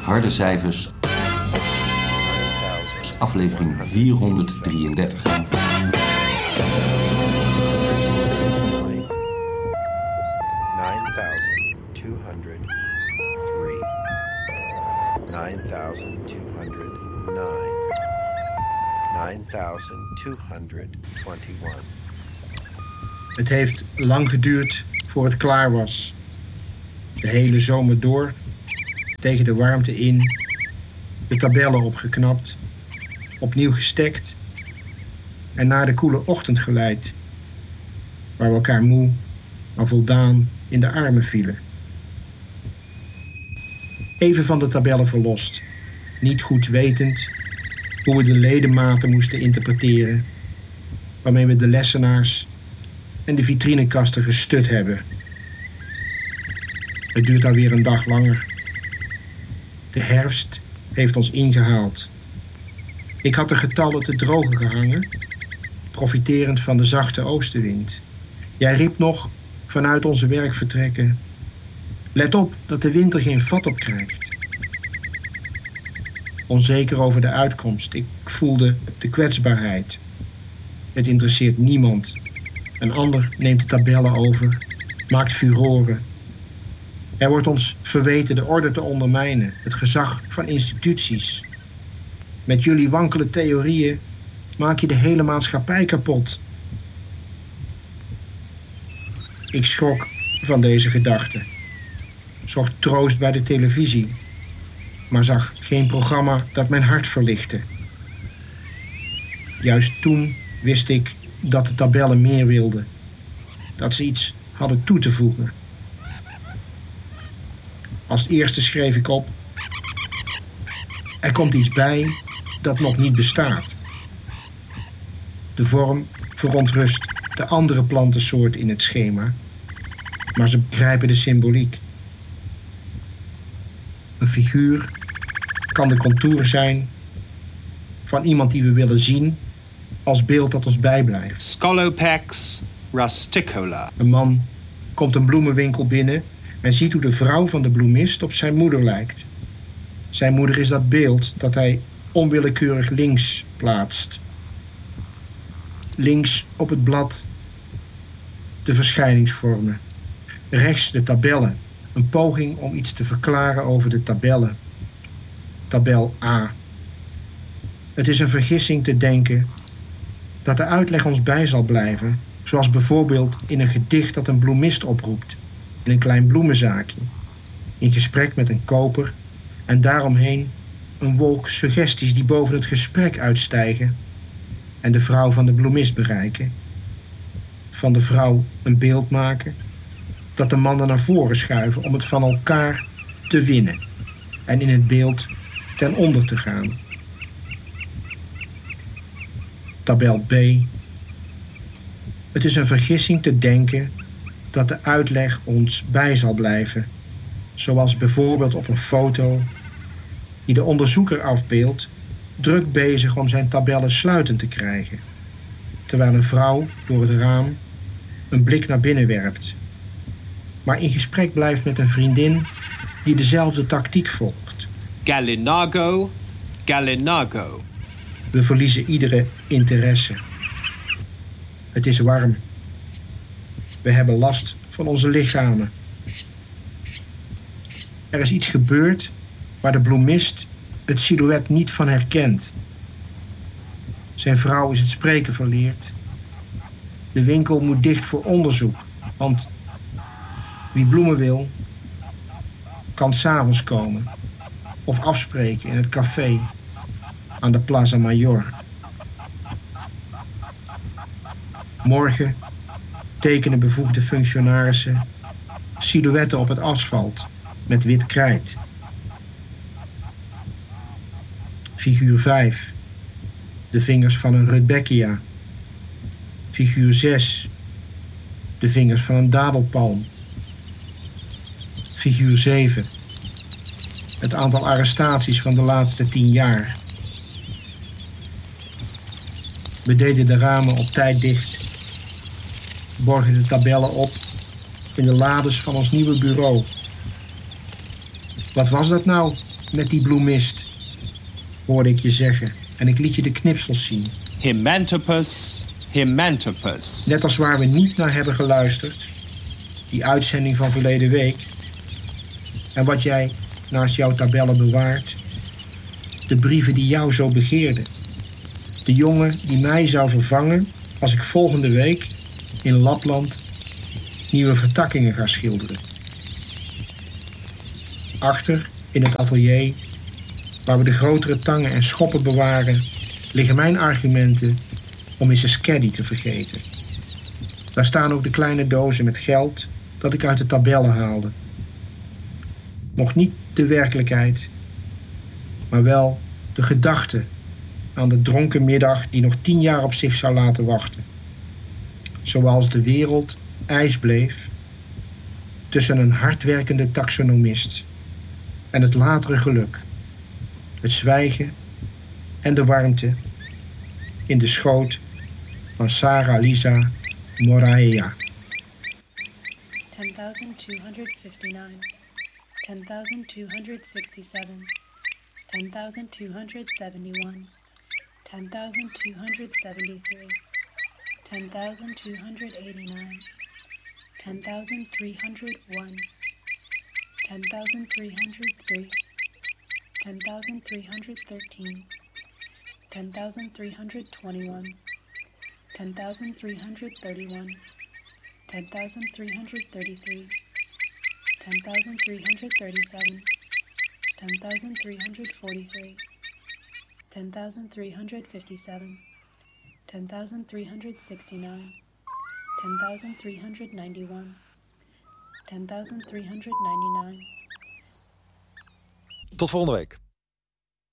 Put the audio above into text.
Harde cijfers. Aflevering 433. 9221. Het heeft lang geduurd voor het klaar was. De hele zomer door, tegen de warmte in, de tabellen opgeknapt, opnieuw gestekt en naar de koele ochtend geleid, waar we elkaar moe, maar voldaan in de armen vielen. Even van de tabellen verlost, niet goed wetend hoe we de ledematen moesten interpreteren, waarmee we de lessenaars en de vitrinekasten gestut hebben. Het duurt alweer een dag langer. De herfst heeft ons ingehaald. Ik had de getallen te drogen gehangen, profiterend van de zachte oostenwind. Jij riep nog vanuit onze werkvertrekken: let op dat de winter geen vat op krijgt. Onzeker over de uitkomst. Ik voelde de kwetsbaarheid. Het interesseert niemand. Een ander neemt de tabellen over, maakt furoren. Er wordt ons verweten de orde te ondermijnen, het gezag van instituties. Met jullie wankele theorieën maak je de hele maatschappij kapot. Ik schrok van deze gedachte. Zocht troost bij de televisie, maar zag geen programma dat mijn hart verlichtte. Juist toen wist ik dat de tabellen meer wilden, dat ze iets hadden toe te voegen. Als eerste schreef ik op: er komt iets bij dat nog niet bestaat. De vorm verontrust de andere plantensoorten in het schema, maar ze begrijpen de symboliek. Een figuur kan de contouren zijn van iemand die we willen zien als beeld dat ons bijblijft. Scolopex rusticola. Een man komt een bloemenwinkel binnen en ziet hoe de vrouw van de bloemist op zijn moeder lijkt. Zijn moeder is dat beeld dat hij onwillekeurig links plaatst. Links op het blad de verschijningsvormen. Rechts de tabellen. Een poging om iets te verklaren over de tabellen. Tabel A. Het is een vergissing te denken dat de uitleg ons bij zal blijven, zoals bijvoorbeeld in een gedicht dat een bloemist oproept, in een klein bloemenzaakje, in gesprek met een koper en daaromheen een wolk suggesties die boven het gesprek uitstijgen en de vrouw van de bloemist bereiken. Van de vrouw een beeld maken, dat de mannen naar voren schuiven om het van elkaar te winnen en in het beeld ten onder te gaan. Tabel B. Het is een vergissing te denken dat de uitleg ons bij zal blijven, zoals bijvoorbeeld op een foto die de onderzoeker afbeeldt, druk bezig om zijn tabellen sluitend te krijgen, terwijl een vrouw door het raam een blik naar binnen werpt, maar in gesprek blijft met een vriendin die dezelfde tactiek volgt. Gallinago, Gallinago. We verliezen iedere interesse. Het is warm. We hebben last van onze lichamen. Er is iets gebeurd waar de bloemist het silhouet niet van herkent. Zijn vrouw is het spreken verleerd. De winkel moet dicht voor onderzoek, want wie bloemen wil, kan 's avonds komen of afspreken in het café aan de Plaza Mayor. Morgen tekenen bevoegde functionarissen silhouetten op het asfalt met wit krijt. Figuur 5. De vingers van een Rudbeckia. Figuur 6. De vingers van een dadelpalm. Figuur 7. Het aantal arrestaties van de laatste 10 jaar. We deden de ramen op tijd dicht. Borgen de tabellen op in de lades van ons nieuwe bureau. Wat was dat nou met die bloemist, hoorde ik je zeggen. En ik liet je de knipsels zien. Himantopus, Himantopus. Net als waar we niet naar hebben geluisterd. Die uitzending van verleden week. En wat jij naast jouw tabellen bewaart. De brieven die jou zo begeerden. De jongen die mij zou vervangen als ik volgende week in Lapland nieuwe vertakkingen ga schilderen. Achter in het atelier, waar we de grotere tangen en schoppen bewaren, liggen mijn argumenten om Mrs. Caddy te vergeten. Daar staan ook de kleine dozen met geld dat ik uit de tabellen haalde. Nog niet de werkelijkheid, maar wel de gedachte aan de dronken middag die nog 10 jaar op zich zou laten wachten. Zoals de wereld ijs bleef tussen een hardwerkende taxonomist en het latere geluk, het zwijgen en de warmte in de schoot van Sarah Lisa Moraea. 10,259, 10,267, 10,271, 10,273, 10,289, 10,301, 10,303, 10,313, 10,321, 10,331, 10,333, 10,337, 10,343, 10,357, 10,369, 10,391, 10,399. Tot volgende week.